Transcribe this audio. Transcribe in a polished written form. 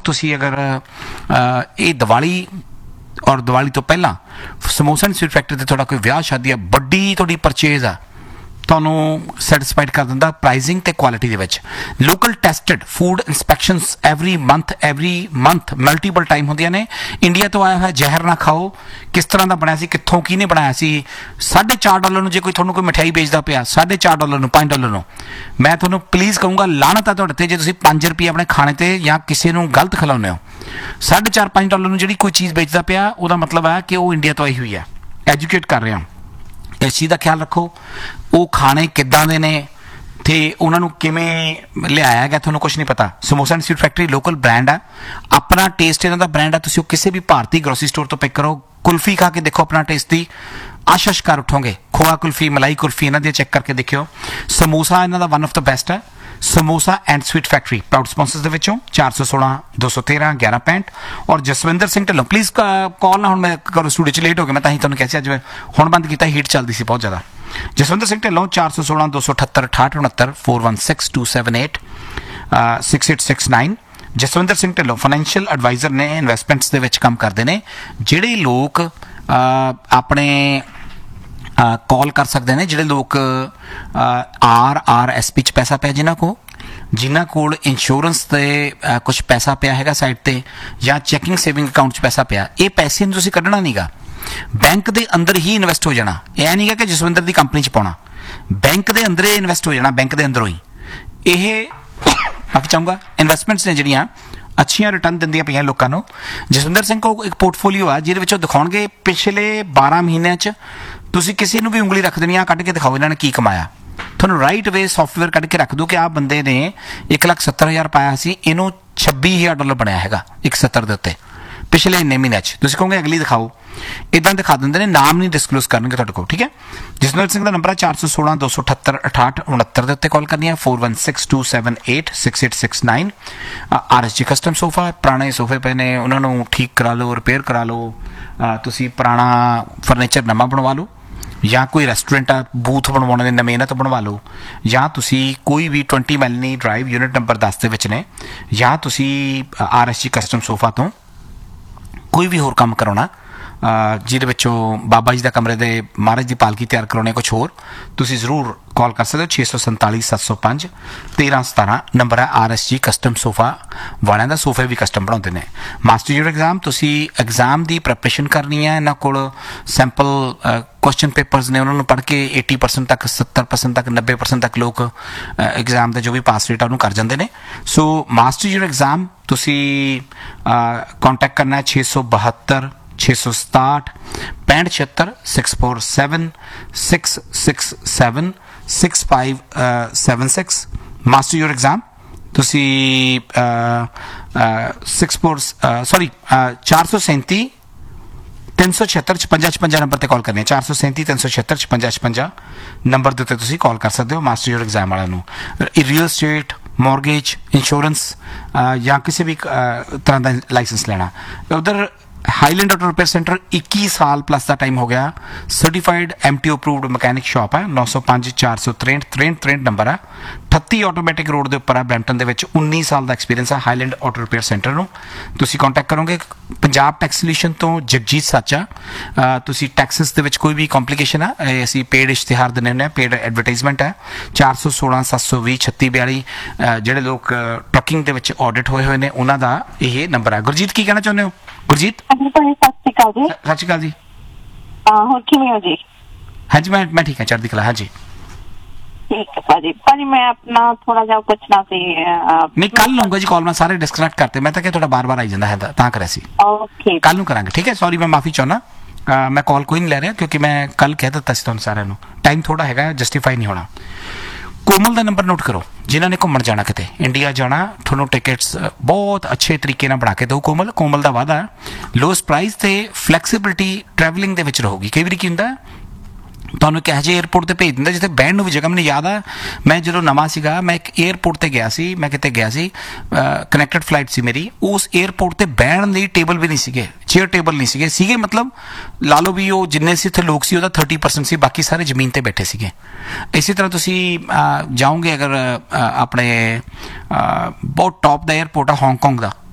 तुसी अगर ये दिवाली और दिवाली तो पहला समोसा एंड स्वीट फैक्ट्री ते थोड़ा कोई ब्याह शादी है वड्डी थोड़ी परचेज आ ਤੁਹਾਨੂੰ ਸੈਟੀਸਫਾਈਡ ਕਰ ਦਿੰਦਾ ਪ੍ਰਾਈਸਿੰਗ ਤੇ ਕੁਆਲਿਟੀ ਦੇ ਵਿੱਚ local tested food inspections every month multiple time ਹੁੰਦੀਆਂ ਨੇ ਇੰਡੀਆ ਤੋਂ ਆਇਆ ਹੋਇਆ ਜ਼ਹਿਰ ਨਾ ਖਾਓ ਕਿਸ ਤਰ੍ਹਾਂ ਦਾ ਬਣਿਆ ਸੀ ਕਿੱਥੋਂ ਕਿਹਨੇ ਬਣਾਇਆ ਸੀ $4.5 ਨੂੰ ਜੇ ਕੋਈ ਤੁਹਾਨੂੰ ਕੋਈ ਮਠਿਆਈ ਵੇਚਦਾ ਪਿਆ $4.5 ਨੂੰ $5 ਨੂੰ ਮੈਂ ਤੁਹਾਨੂੰ ਪਲੀਜ਼ ਕਹੂੰਗਾ ਲਾਹਨਤ ਆ ਤੁਹਾਡੇ ਤੇ ਜੇ ਤੁਸੀਂ ₹5 ਆਪਣੇ ਖਾਣੇ ਤੇ ਜਾਂ ਕਿਸੇ ਨੂੰ ਗਲਤ ਖਿਲਾਉਂਦੇ ਹੋ $4.5 ਨੂੰ ਜਿਹੜੀ ਕੋਈ ਚੀਜ਼ ਵੇਚਦਾ ਪਿਆ ਉਹਦਾ ਮਤਲਬ ਹੈ ਕਿ ਉਹ ਇੰਡੀਆ ਤੋਂ ਆਈ ਹੋਈ ਹੈ ਐਜੂਕੇਟ ਕਰ ਰਿਹਾ ਇਸ ਚੀਜ਼ ਦਾ ਖਿਆਲ ਰੱਖੋ ਉਹ ਖਾਣੇ ਕਿੱਦਾਂ ਦੇ ਨੇ ਤੇ ਉਹਨਾਂ ਨੂੰ ਕਿਵੇਂ ਲਿਆਇਆ ਗਿਆ ਤੁਹਾਨੂੰ ਕੁਝ ਨਹੀਂ ਪਤਾ samosa and sweet factory local brand ਆ ਆਪਣਾ ਟੇਸਟ ਇਹਨਾਂ ਦਾ ਬ੍ਰਾਂਡ ਆ ਤੁਸੀਂ ਉਹ ਕਿਸੇ ਵੀ ਭਾਰਤੀ ਗਰੋਸਰੀ ਸਟੋਰ ਤੋਂ ਪਿਕ ਕਰੋ ਕੁਲਫੀ ਖਾ ਕੇ ਦੇਖੋ ਆਪਣਾ ਟੇਸਟ ਦੀ ਆਸ਼ੀਸ਼ ਕਰ ਉਠੋਗੇ ਖੋਆ ਕੁਲਫੀ ਮਲਾਈ ਕੁਲਫੀ ਇਹਨਾਂ ਦੀ ਚੈੱਕ ਕਰਕੇ ਦੇਖਿਓ ਸਮੋਸਾ ਇਹਨਾਂ ਦਾ ਵਨ ਆਫ ਦ ਬੈਸਟ ਹੈ samosa and sweet factory proud sponsors ਦੇ ਵਿੱਚੋਂ 416 213 1165 ਔਰ ਜਸਵਿੰਦਰ ਸਿੰਘ ਢਿੱਲੋਂ ਪਲੀਜ਼ ਕਾਲ ਨਾ ਹੁਣ ਮੈਂ ਕਰੋ ਸਟੂਡੀਓ 'ਚ ਲੇਟ ਹੋ ਗਿਆ ਮੈਂ ਤਾਂ ਹੀ ਤੁਹਾਨੂੰ ਕਿਹਾ ਸੀ ਅੱਜ ਹੁਣ ਬੰਦ ਕੀਤਾ ਹੀਟ ਚੱਲਦੀ ਸੀ ਬਹੁਤ ਜ਼ਿਆਦਾ ਜਸਵਿੰਦਰ ਸਿੰਘ ਢਿੱਲੋਂ 416 278 6869 416 278 6869 ਜਸਵਿੰਦਰ ਸਿੰਘ ਢਿੱਲੋਂ ਫਾਈਨੈਂਸ਼ੀਅਲ ਐਡਵਾਈਜ਼ਰ ਨੇ ਇਨਵੈਸਟਮੈਂਟਸ ਦੇ ਵਿੱਚ ਕੰਮ ਕਰਦੇ ਨੇ ਜਿਹੜੇ ਲੋਕ ਆਪਣੇ कॉल कर सकते हैं जिहड़े लोग RRSP च पैसा पिया जिन्हां कोल इंश्योरेंस ते कुछ पैसा पिया हैगा साइड ते या चैकिंग सेविंग अकाउंट च पैसा पिया ये पैसे तुसीं कढना नहींगा बैंक के अंदर ही इन्वेस्ट हो जाना यह नहीं है कि जसविंदर की कंपनी च पाउणा बैंक के अंदर ही इन्वेस्ट हो जाना बैंक के अंदरों ही ये बाकी चाहूँगा इन्वेस्टमेंट्स ने जिहड़ियां अच्छियां रिटर्न दिंदियां पईयां लोकां नूं जसविंदर सिंह को एक पोर्टफोलियो आ जिहदे विचों दिखाउणगे पिछले 12 महीनਿਆਂ च ਤੁਸੀਂ ਕਿਸੇ ਨੂੰ ਵੀ ਉਂਗਲੀ ਰੱਖ ਦੇਣੀ ਆ ਕੱਢ ਕੇ ਦਿਖਾਓ ਇਹਨਾਂ ਨੇ ਕੀ ਕਮਾਇਆ ਤੁਹਾਨੂੰ ਰਾਈਟ ਵੇ ਸੌਫਟਵੇਅਰ ਕੱਢ ਕੇ ਰੱਖ ਦੋ ਕਿ ਆਹ ਬੰਦੇ ਨੇ 1,70,000 ਪਾਇਆ ਸੀ ਇਹਨੂੰ $26,000 ਬਣਿਆ ਹੈਗਾ 170 ਦੇ ਉੱਤੇ ਪਿਛਲੇ ਇੰਨੇ ਮਹੀਨਿਆਂ 'ਚ ਤੁਸੀਂ ਕਹੋਗੇ ਅਗਲੀ ਦਿਖਾਓ ਇੱਦਾਂ ਦਿਖਾ ਦਿੰਦੇ ਨੇ ਨਾਮ ਨਹੀਂ ਡਿਸਕਲੋਜ਼ ਕਰਨਗੇ ਤੁਹਾਡੇ ਕੋਲ ਠੀਕ ਹੈ ਜਸਵਿੰਦਰ ਸਿੰਘ ਦਾ ਨੰਬਰ ਹੈ 416 278 6869 ਦੇ ਉੱਤੇ ਕਾਲ ਕਰਨੀ ਹੈ 416278 6869 RSG ਕਸਟਮ ਸੋਫਾ ਪੁਰਾਣੇ ਸੋਫੇ ਪਏ ਨੇ ਉਹਨਾਂ ਨੂੰ ਠੀਕ ਕਰਾ ਲਓ ਰਿਪੇਅਰ ਕਰਾ ਲਓ ਤੁਸੀਂ ਪੁਰਾਣਾ ਫਰਨੀਚਰ ਨਵਾਂ ਬਣਵਾ ਲਓ ਜਾਂ ਕੋਈ ਰੈਸਟੋਰੈਂਟ ਆ ਬੂਥ ਬਣਵਾਉਣੇ ਦੇ ਨਵੇਂ ਇਹਨਾਂ ਤੋਂ ਬਣਵਾ ਲਓ ਜਾਂ ਤੁਸੀਂ ਕੋਈ ਵੀ 20 ਮੈਲਨੀ ਡਰਾਈਵ ਯੂਨਿਟ ਨੰਬਰ 10 ਦੇ ਵਿੱਚ ਨੇ ਜਾਂ ਤੁਸੀਂ RSG ਕਸਟਮ ਸੋਫਾ ਤੋਂ ਕੋਈ ਵੀ ਹੋਰ ਕੰਮ ਕਰਾਉਣਾ ਜਿਹਦੇ ਵਿੱਚੋਂ ਬਾਬਾ ਜੀ ਦਾ ਕਮਰੇ ਦੇ ਮਹਾਰਾਜ ਦੀ ਪਾਲਕੀ ਤਿਆਰ ਕਰਾਉਣੇ ਕੁਛ ਹੋਰ ਤੁਸੀਂ ਜ਼ਰੂਰ ਕਾਲ ਕਰ ਸਕਦੇ ਹੋ 647 705 1317 ਨੰਬਰ ਹੈ RSG ਕਸਟਮ ਸੋਫਾ ਵਾਲਿਆਂ ਦਾ ਸੋਫੇ ਵੀ ਕਸਟਮ ਬਣਾਉਂਦੇ ਨੇ ਮਾਸਟਰ ਯੂਰ ਐਗਜ਼ਾਮ ਤੁਸੀਂ ਐਗਜ਼ਾਮ ਦੀ ਪ੍ਰੈਪਰੇਸ਼ਨ ਕਰਨੀ ਹੈ ਇਹਨਾਂ ਕੋਲ ਸੈਂਪਲ ਕੁਐਸਚਨ ਪੇਪਰਸ ਨੇ ਉਹਨਾਂ ਨੂੰ ਪੜ੍ਹ ਕੇ 80% ਤੱਕ 70% ਤੱਕ 90% ਤੱਕ ਲੋਕ ਐਗਜ਼ਾਮ ਦਾ ਜੋ ਵੀ ਪਾਸ ਰੇਟ ਆ ਉਹਨੂੰ ਕਰ ਜਾਂਦੇ ਨੇ ਸੋ ਮਾਸਟਰ ਯੂਰ ਐਗਜ਼ਾਮ ਤੁਸੀਂ ਕੰਟੈਕਟ ਕਰਨਾ ਹੈ 672 667 6576 647 667 6576 ਮਾਸਟਰ ਯੂਰ ਐਗਜ਼ਾਮ ਤੁਸੀਂ 437 376 55 ਨੰਬਰ ਤੇ ਕਾਲ ਕਰਨੀ ਹੈ 437 376 55 ਨੰਬਰ ਦੇ ਉੱਤੇ ਤੁਸੀਂ ਕਾਲ ਕਰ ਸਕਦੇ ਹੋ ਮਾਸਟਰ ਯੂਰ ਐਗਜ਼ਾਮ ਵਾਲਿਆਂ ਨੂੰ ਰੀਅਲ ਸਟੇਟ ਮੌਰਗੇਜ ਇੰਸ਼ੋਰੈਂਸ ਜਾਂ ਕਿਸੇ ਵੀ ਤਰ੍ਹਾਂ ਦਾ ਲਾਇਸੈਂਸ ਲੈਣਾ ਉਧਰ हाईलैंड ऑटो रिपेयर सेंटर 21 साल प्लस का टाइम हो गया certified MTO approved mechanic shop है 905 463 63 नंबर है 38 ऑटोमैटिक रोड के उपर है ब्रैम्पटन के 19 साल का एक्सपीरियंस है हाईलैंड ऑटो रिपेयर सेंटर में तुसी कॉन्टैक्ट करोगे पंजाब टैक्स सोल्यूशन तो जगजीत साचा तुसी टैक्सिस के कोई भी कॉम्प्लीकेशन है असी पेड इश्तिहार देने हुंदे पेड एडवरटाइजमेंट है 416 720 36 42 ਜਿਹੜੇ ਲੋਕ ਟਰੱਕਿੰਗ ਦੇ ਵਿੱਚ ਆਡਿਟ ਹੋਏ ਹੋਏ ਨੇ ਉਹਨਾਂ ਦਾ ਇਹ ਨੰਬਰ ਹੈ ਗੁਰਜੀਤ ਕੀ ਕਹਿਣਾ ਚਾਹੁੰਦੇ ਹੋ ਗੁਰਜੀਤ ਸਤਿ ਸ਼੍ਰੀ ਅਕਾਲ ਜੀ ਸਤਿ ਸ਼੍ਰੀ ਅਕਾਲ ਜੀ ਹੋਰ ਕਿਵੇਂ ਹੋ ਜੀ ਹਾਂਜੀ ਮੈਂ ਠੀਕ ਹਾਂ ਚੜ੍ਹਦੀ ਕਲਾ ਹਾਂਜੀ ਠੀਕ ਹੈ ਭਾਜੀ ਮੈਂ ਆਪਣਾ ਥੋੜਾ ਜਿਹਾ ਪੁੱਛਣਾ ਸੀ ਨਹੀਂ ਕੱਲ ਲਊਂਗਾ ਜੀ ਕਾਲ ਮੈਂ ਸਾਰੇ ਡਿਸਕਨੈਕਟ ਕਰਤੇ ਮੈਂ ਤਾਂ ਕਿ ਤੁਹਾਡਾ ਬਾਰ-ਬਾਰ ਆਈ ਜਾਂਦਾ ਹੈ ਤਾਂ ਕਰਿਆ ਸੀ ਓਕੇ ਕੱਲ ਨੂੰ ਕਰਾਂਗੇ ਠੀਕ ਹੈ ਸੌਰੀ ਮੈਂ ਮਾਫੀ ਚਾਹੁੰਦਾ ਮੈਂ ਕਾਲ ਕੋਈ ਨਹੀਂ ਲੈ ਰਿਹਾ ਕਿਉਂਕਿ ਮੈਂ ਕੱਲ ਕਹਿ ਦਿੱਤਾ ਸੀ ਤੁਹਾਨੂੰ ਸਾਰਿਆਂ ਨੂੰ ਟਾਈਮ ਥੋੜਾ ਹੈਗਾ ਜਸਟੀਫਾਈ ਨਹੀਂ ਹੋਣਾ ਕੋਮਲ ਦਾ ਨੰਬਰ ਨੋਟ ਕਰੋ ਜਿਨ੍ਹਾਂ ਨੇ ਘੁੰਮਣ ਜਾਣਾ ਕਿਤੇ ਇੰਡੀਆ ਜਾਣਾ ਤੁਹਾਨੂੰ ਟਿਕਟਸ ਬਹੁਤ ਅੱਛੇ ਤਰੀਕੇ ਨਾਲ ਬਣਾ ਕੇ ਦਿਓ ਕੋਮਲ ਦਾ ਵਾਅਦਾ ਲੋਸਟ ਪ੍ਰਾਈਸ ਤੇ ਫਲੈਕਸੀਬਿਲਿਟੀ ਟਰੈਵਲਿੰਗ ਦੇ ਵਿੱਚ ਰਹੂਗੀ ਕਈ ਵਾਰੀ ਕੀ ਹੁੰਦਾ ਤੁਹਾਨੂੰ ਇੱਕ ਇਹੋ ਜਿਹੇ ਏਅਰਪੋਰਟ 'ਤੇ ਭੇਜ ਦਿੰਦਾ ਜਿੱਥੇ ਬਹਿਣ ਨੂੰ ਵੀ ਜਗ੍ਹਾ ਮੈਨੂੰ ਯਾਦ ਆ ਮੈਂ ਜਦੋਂ ਨਵਾਂ ਸੀਗਾ ਮੈਂ ਇੱਕ ਏਅਰਪੋਰਟ 'ਤੇ ਗਿਆ ਸੀ ਮੈਂ ਕਿਤੇ ਗਿਆ ਸੀ ਕਨੈਕਟਡ ਫਲਾਈਟ ਸੀ ਮੇਰੀ ਉਸ ਏਅਰਪੋਰਟ 'ਤੇ ਬਹਿਣ ਲਈ ਟੇਬਲ ਵੀ ਨਹੀਂ ਸੀਗੇ ਚੇਅਰ ਟੇਬਲ ਨਹੀਂ ਸੀਗੇ ਮਤਲਬ ਲਾ ਲਓ ਵੀ ਉਹ ਜਿੰਨੇ ਸੀ ਉੱਥੇ ਲੋਕ ਸੀ ਉਹਦਾ 30% ਸੀ ਬਾਕੀ ਸਾਰੇ ਜ਼ਮੀਨ 'ਤੇ ਬੈਠੇ ਸੀਗੇ ਇਸੇ ਤਰ੍ਹਾਂ ਤੁਸੀਂ ਜਾਓਗੇ ਅਗਰ ਆਪਣੇ ਬਹੁਤ ਟੌਪ ਦਾ ਏਅਰਪੋਰਟ ਆ ਹਾਂਗਕਾਂਗ ਦਾ